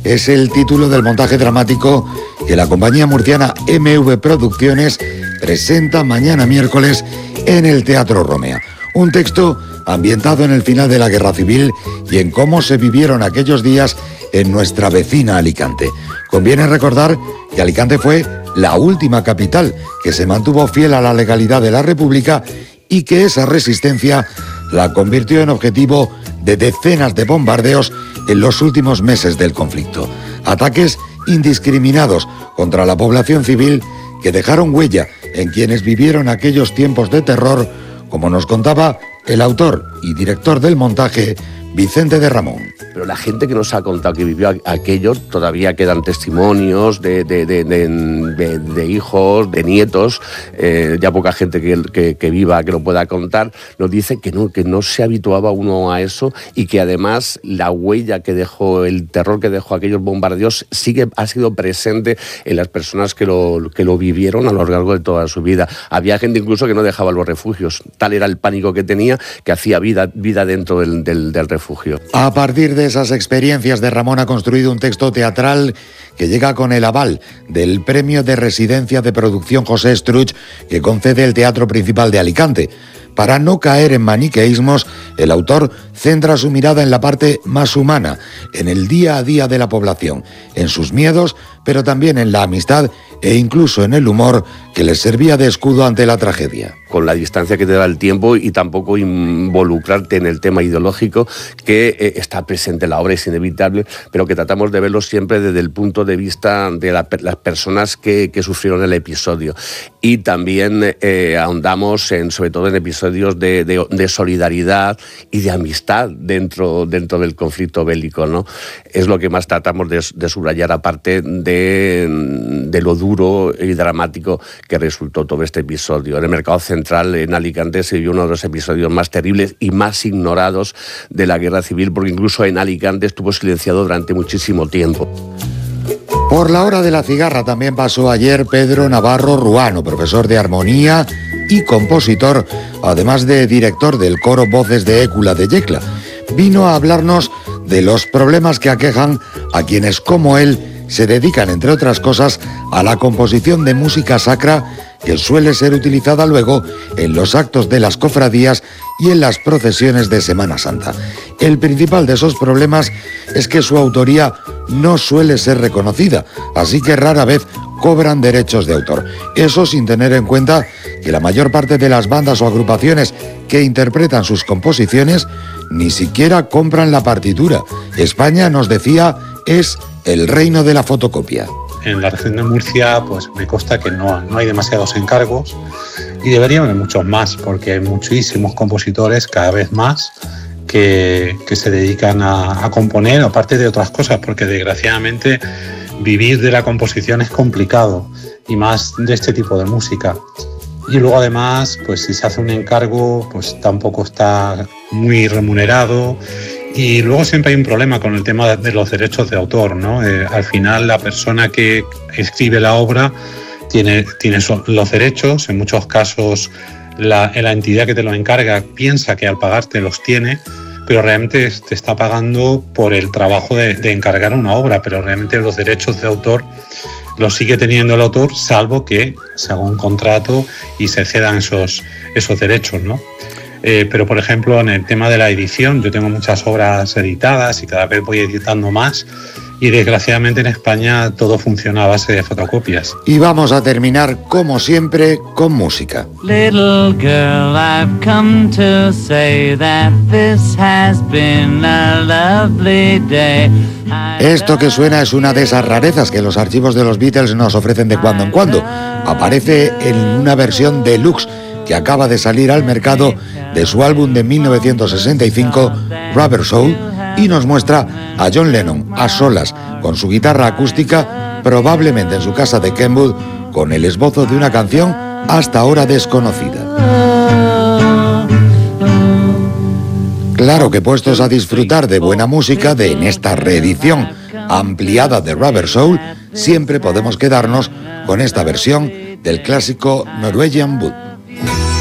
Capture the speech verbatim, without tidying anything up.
es el título del montaje dramático que la compañía murciana M V Producciones presenta mañana miércoles en el Teatro Romea. Un texto ambientado en el final de la Guerra Civil y en cómo se vivieron aquellos días en nuestra vecina Alicante. Conviene recordar que Alicante fue la última capital que se mantuvo fiel a la legalidad de la República y que esa resistencia la convirtió en objetivo de decenas de bombardeos en los últimos meses del conflicto. Ataques indiscriminados contra la población civil que dejaron huella en quienes vivieron aquellos tiempos de terror, como nos contaba el autor y director del montaje, Vicente de Ramón. Pero la gente que nos ha contado que vivió aquello, todavía quedan testimonios de, de, de, de, de, de hijos, de nietos, eh, ya poca gente que, que, que viva, que lo pueda contar, nos dice que no, que no se habituaba uno a eso y que además la huella que dejó, el terror que dejó aquellos bombardeos sigue, ha sido presente en las personas que lo, que lo vivieron a lo largo de toda su vida. Había gente incluso que no dejaba los refugios, tal era el pánico que tenía que hacía vida, vida dentro del, del, del refugio. A partir de esas experiencias, de Ramón ha construido un texto teatral que llega con el aval del Premio de Residencia de Producción José Estruch que concede el Teatro Principal de Alicante. Para no caer en maniqueísmos, el autor centra su mirada en la parte más humana, en el día a día de la población, en sus miedos, pero también en la amistad e incluso en el humor que les servía de escudo ante la tragedia. Con la distancia que te da el tiempo y tampoco involucrarte en el tema ideológico que eh, está presente en la obra, es inevitable, pero que tratamos de verlo siempre desde el punto de vista de la, las personas que, que sufrieron el episodio. Y también eh, ahondamos en, sobre todo en episodios de, de, de solidaridad y de amistad dentro, dentro del conflicto bélico, ¿no? Es lo que más tratamos de, de subrayar, aparte de, de lo duro y dramático que resultó todo este episodio. En el Mercado Central, en Alicante, se vio uno de los episodios más terribles y más ignorados de la Guerra Civil, porque incluso en Alicante estuvo silenciado durante muchísimo tiempo. Por la hora de la cigarra también pasó ayer Pedro Navarro Ruano, profesor de armonía y compositor, además de director del coro Voces de Écula de Yecla. Vino a hablarnos de los problemas que aquejan a quienes, como él, se dedican, entre otras cosas, a la composición de música sacra que suele ser utilizada luego en los actos de las cofradías y en las procesiones de Semana Santa. El principal de esos problemas es que su autoría no suele ser reconocida, así que rara vez cobran derechos de autor. Eso sin tener en cuenta que la mayor parte de las bandas o agrupaciones que interpretan sus composiciones ni siquiera compran la partitura. España, nos decía, es el reino de la fotocopia. En la región de Murcia, pues me consta que no, no hay demasiados encargos y deberían haber muchos más, porque hay muchísimos compositores, cada vez más, que, que se dedican a, a componer, aparte de otras cosas, porque desgraciadamente vivir de la composición es complicado, y más de este tipo de música. Y luego además, pues si se hace un encargo, pues tampoco está muy remunerado. Y luego siempre hay un problema con el tema de los derechos de autor, ¿no? Eh, al final la persona que escribe la obra tiene, tiene los derechos, en muchos casos la, la entidad que te lo encarga piensa que al pagarte los tiene, pero realmente te está pagando por el trabajo de, de encargar una obra, pero realmente los derechos de autor los sigue teniendo el autor, salvo que se haga un contrato y se cedan esos, esos derechos, ¿no? Eh, pero, por ejemplo, en el tema de la edición, yo tengo muchas obras editadas y cada vez voy editando más y, desgraciadamente, en España todo funciona a base de fotocopias. Y vamos a terminar, como siempre, con música. Little girl, I've come to say that this has been a lovely day. Esto que suena es una de esas rarezas que los archivos de los Beatles nos ofrecen de cuando en cuando. Aparece en una versión deluxe que acaba de salir al mercado de su álbum de mil novecientos sesenta y cinco, Rubber Soul, y nos muestra a John Lennon a solas con su guitarra acústica, probablemente en su casa de Kenwood, con el esbozo de una canción hasta ahora desconocida. Claro que puestos a disfrutar de buena música, de en esta reedición ampliada de Rubber Soul, siempre podemos quedarnos con esta versión del clásico Norwegian Wood.